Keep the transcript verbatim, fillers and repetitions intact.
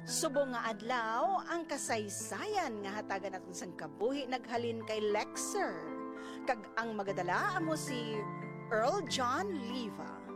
Subong nga adlaw ang kasaysayan nga hatagan naton sang kabuhi naghalin kay Lexer. Kag ang magadala amo si Earl John Liva.